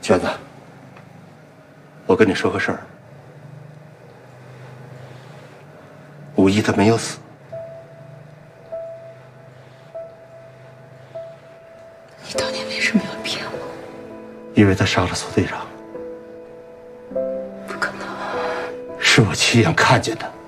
娟子，我跟你说个事儿，武一他没有死。 你当年为什么要骗我？ 因为他杀了苏队长。 不可能！ 是我亲眼看见的。